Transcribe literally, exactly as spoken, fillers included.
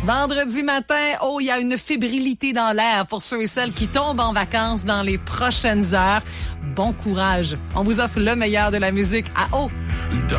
Vendredi matin, oh, il y a une fébrilité dans l'air pour ceux et celles qui tombent en vacances dans les prochaines heures. Bon courage. On vous offre le meilleur de la musique à haut.